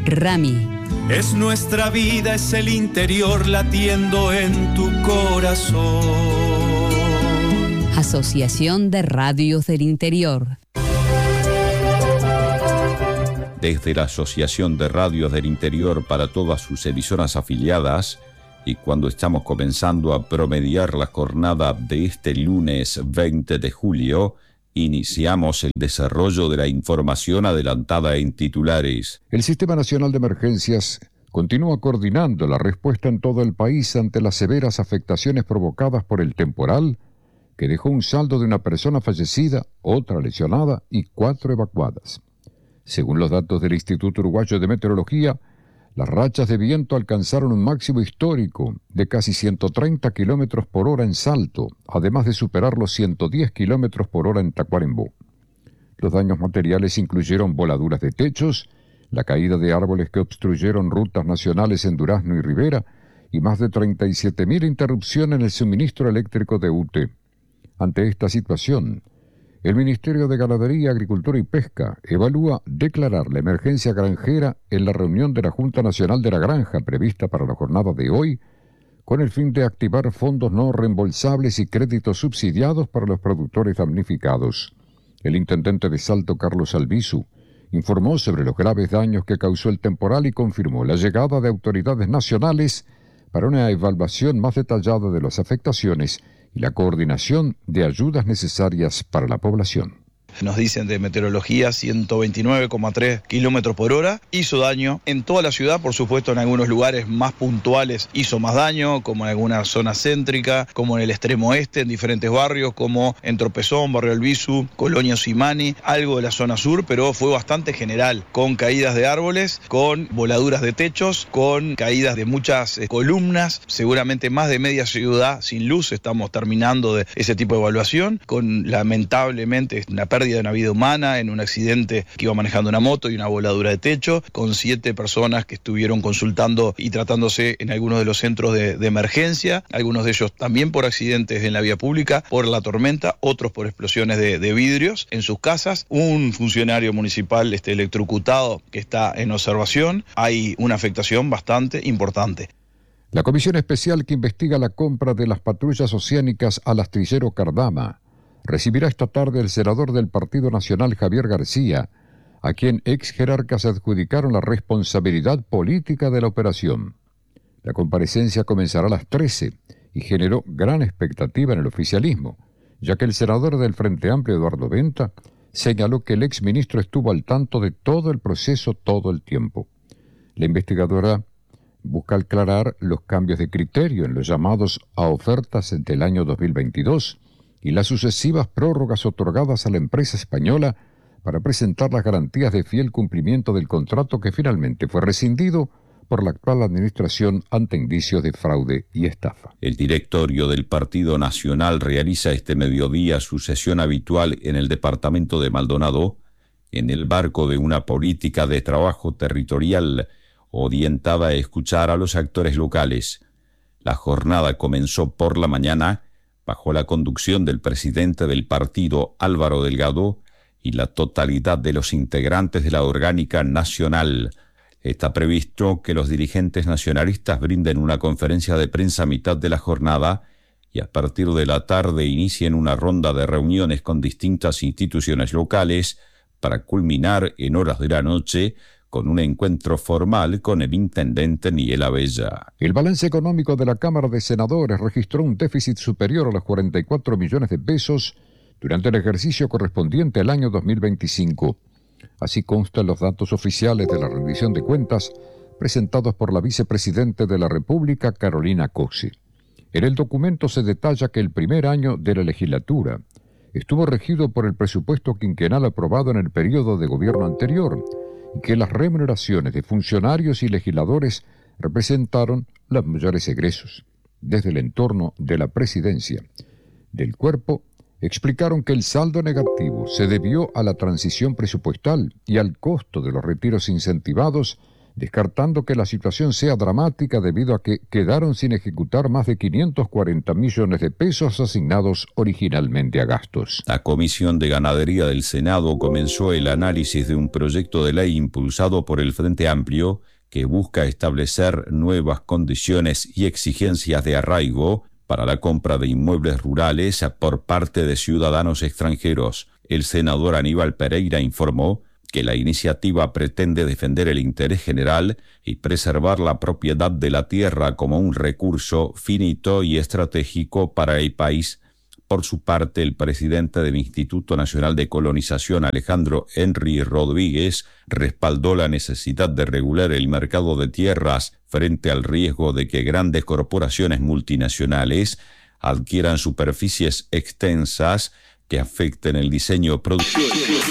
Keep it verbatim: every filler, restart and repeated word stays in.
Rami. Es nuestra vida, es el interior latiendo en tu corazón. Asociación de Radios del Interior. Desde la Asociación de Radios del Interior para todas sus emisoras afiliadas, y cuando estamos comenzando a promediar la jornada de este lunes veinte de julio, iniciamos el desarrollo de la información adelantada en titulares. El Sistema Nacional de Emergencias continúa coordinando la respuesta en todo el país ante las severas afectaciones provocadas por el temporal, que dejó un saldo de una persona fallecida, otra lesionada y cuatro evacuadas. Según los datos del Instituto Uruguayo de Meteorología, las rachas de viento alcanzaron un máximo histórico de casi ciento treinta kilómetros por hora en Salto, además de superar los ciento diez kilómetros por hora en Tacuarembó. Los daños materiales incluyeron voladuras de techos, la caída de árboles que obstruyeron rutas nacionales en Durazno y Rivera, y más de treinta y siete mil interrupciones en el suministro eléctrico de U T E. Ante esta situación, el Ministerio de Ganadería, Agricultura y Pesca evalúa declarar la emergencia granjera en la reunión de la Junta Nacional de la Granja prevista para la jornada de hoy, con el fin de activar fondos no reembolsables y créditos subsidiados para los productores damnificados. El intendente de Salto, Carlos Albizu, informó sobre los graves daños que causó el temporal y confirmó la llegada de autoridades nacionales para una evaluación más detallada de las afectaciones y la coordinación de ayudas necesarias para la población. Nos dicen de meteorología ciento veintinueve coma tres kilómetros por hora. Hizo daño en toda la ciudad, por supuesto en algunos lugares más puntuales hizo más daño, como en alguna zona céntrica, como en el extremo oeste, en diferentes barrios, como en Tropezón, Barrio Albizu, Colonia Osimani, algo de la zona sur, pero fue bastante general, con caídas de árboles, con voladuras de techos, con caídas de muchas eh, columnas, seguramente más de media ciudad sin luz. Estamos terminando de ese tipo de evaluación, con lamentablemente una pérdida de una vida humana en un accidente que iba manejando una moto y una voladura de techo, con siete personas que estuvieron consultando y tratándose en algunos de los centros de, de emergencia, algunos de ellos también por accidentes en la vía pública, por la tormenta, otros por explosiones de, de vidrios en sus casas, un funcionario municipal este, electrocutado que está en observación. Hay una afectación bastante importante. La comisión especial que investiga la compra de las patrullas oceánicas al astillero Cardama recibirá esta tarde el senador del Partido Nacional Javier García, a quien ex jerarcas adjudicaron la responsabilidad política de la operación. La comparecencia comenzará a las trece y generó gran expectativa en el oficialismo, ya que el senador del Frente Amplio, Eduardo Venta, señaló que el ex ministro estuvo al tanto de todo el proceso todo el tiempo. La investigadora busca aclarar los cambios de criterio en los llamados a ofertas del año dos mil veintidós, y las sucesivas prórrogas otorgadas a la empresa española para presentar las garantías de fiel cumplimiento del contrato que finalmente fue rescindido por la actual administración ante indicios de fraude y estafa. El directorio del Partido Nacional realiza este mediodía su sesión habitual en el departamento de Maldonado, en el marco de una política de trabajo territorial orientada a escuchar a los actores locales. La jornada comenzó por la mañana bajo la conducción del presidente del partido, Álvaro Delgado, y la totalidad de los integrantes de la orgánica nacional. Está previsto que los dirigentes nacionalistas brinden una conferencia de prensa a mitad de la jornada y a partir de la tarde inicien una ronda de reuniones con distintas instituciones locales para culminar en horas de la noche con un encuentro formal con el intendente Miguel Abella. El balance económico de la Cámara de Senadores registró un déficit superior a los cuarenta y cuatro millones de pesos durante el ejercicio correspondiente al año dos mil veinticinco. Así constan los datos oficiales de la rendición de cuentas presentados por la vicepresidenta de la República, Carolina Cozzi. En el documento se detalla que el primer año de la legislatura estuvo regido por el presupuesto quinquenal aprobado en el periodo de gobierno anterior, y que las remuneraciones de funcionarios y legisladores representaron los mayores egresos. Desde el entorno de la presidencia del cuerpo, explicaron que el saldo negativo se debió a la transición presupuestal y al costo de los retiros incentivados descartando que la situación sea dramática debido a que quedaron sin ejecutar más de quinientos cuarenta millones de pesos asignados originalmente a gastos. La Comisión de Ganadería del Senado comenzó el análisis de un proyecto de ley impulsado por el Frente Amplio que busca establecer nuevas condiciones y exigencias de arraigo para la compra de inmuebles rurales por parte de ciudadanos extranjeros. El senador Aníbal Pereira informó que la iniciativa pretende defender el interés general y preservar la propiedad de la tierra como un recurso finito y estratégico para el país. Por su parte, el presidente del Instituto Nacional de Colonización, Alejandro Henry Rodríguez, respaldó la necesidad de regular el mercado de tierras frente al riesgo de que grandes corporaciones multinacionales adquieran superficies extensas que afecten el diseño productivo.